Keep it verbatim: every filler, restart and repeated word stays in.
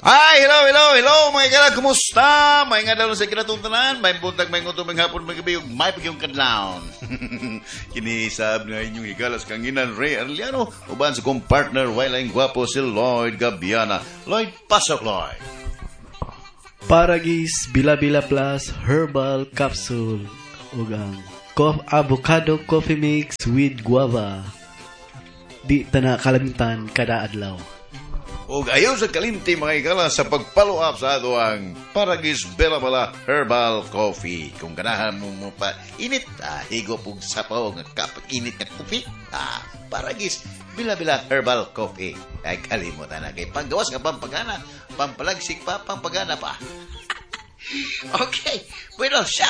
Hi, hello, hello, hello, mga kala, kumusta? May nga daw sa kinatuntanan, may buntag, may ngutong, may hapon, may gabi, may pagyong kadlaon. Kinisab nga inyong higalas kanginan, Ray Arliano, uban sa kong partner, wailang gwapo si Lloyd Gabiana. Lloyd, pasok, Lloyd. Paragis Bila-Bila Plus Herbal Capsule ugang co- avocado coffee mix with guava. Di tana kalamitan kada adlaw. O ayaw sa kalimti mga ikala sa pag-follow up sa ato ang Paragis Bila-Bila Herbal Coffee. Kung ganahan mo mo pa init, ah, higo pong sapaw ng kapag init na kopi, ah, Paragis Bila-Bila Herbal Coffee. Ay kalimutan na kay panggawas nga pampagana, pampalagsik pa, pampagana pa. Okay, bueno, siya